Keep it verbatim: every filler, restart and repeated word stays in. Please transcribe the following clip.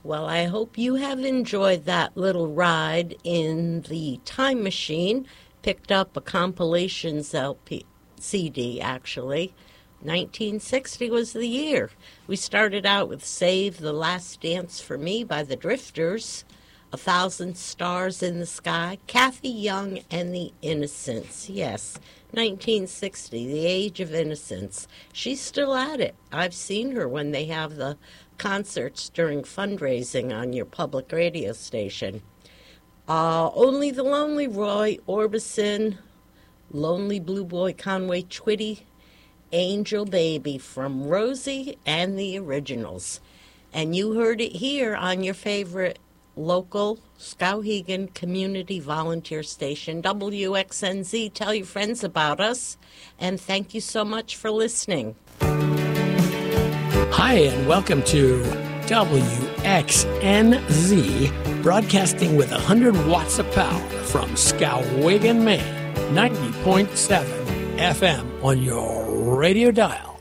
Well, I hope you have enjoyed that little ride in the time machine. Picked up a compilations L P, C D, actually. nineteen sixty was the year. We started out with Save the Last Dance for Me by the Drifters, A Thousand Stars in the Sky, Kathy Young and the Innocents. Yes, nineteen sixty, the age of innocence. She's still at it. I've seen her when they have the concerts during fundraising on your public radio station. Uh, Only the Lonely, Roy Orbison, Lonely Blue Boy, Conway Twitty, Angel Baby from Rosie and the Originals. And you heard it here on your favorite local Skowhegan community volunteer station, W X N Z. Tell your friends about us, and thank you so much for listening. Hi, and welcome to W X N Z, broadcasting with one hundred watts of power from Skowhegan, Maine, ninety point seven F M on your radio dial.